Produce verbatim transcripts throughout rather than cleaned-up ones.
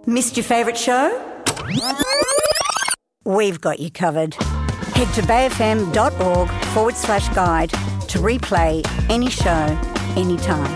Missed your favourite show? We've got you covered. Head to bayfm.org forward slash guide to replay any show, anytime.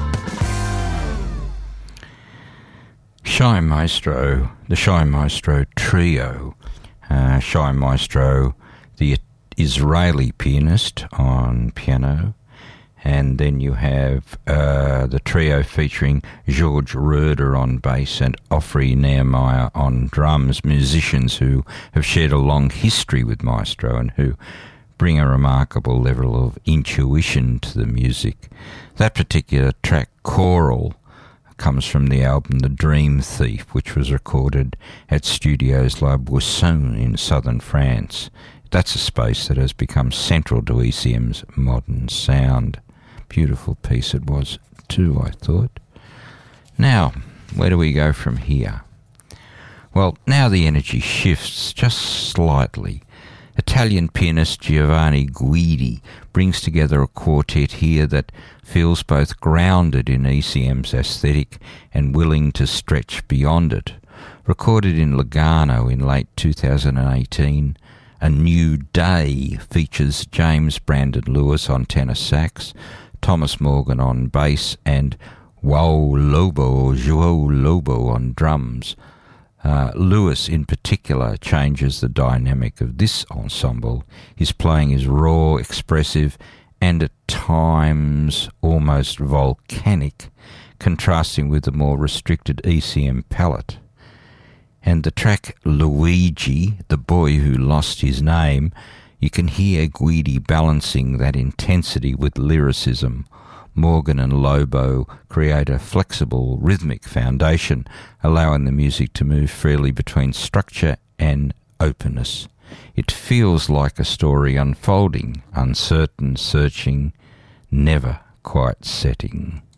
Shy Maestro, the Shy Maestro Trio. Uh, Shy Maestro, the Israeli pianist on piano. And then you have uh, the trio featuring George Roeder on bass and Ofri Nehemiah on drums, musicians who have shared a long history with Maestro and who bring a remarkable level of intuition to the music. That particular track, Choral, comes from the album The Dream Thief, which was recorded at Studios La Boisson in southern France. That's a space that has become central to E C M's modern sound. Beautiful piece it was too, I thought. Now, where do we go from here? Well, now the energy shifts just slightly. Italian pianist Giovanni Guidi brings together a quartet here that feels both grounded in E C M's aesthetic and willing to stretch beyond it. Recorded in Lugano in late two thousand eighteen, A New Day features James Brandon Lewis on tenor sax, Thomas Morgan on bass, and João Lobo, João Lobo on drums. Uh, Lewis, in particular, changes the dynamic of this ensemble. His playing is raw, expressive, and at times almost volcanic, contrasting with the more restricted E C M palette. And the track Luigi, the boy who lost his name, you can hear Guidi balancing that intensity with lyricism. Morgan and Lobo create a flexible rhythmic foundation, allowing the music to move freely between structure and openness. It feels like a story unfolding, uncertain, searching, never quite setting.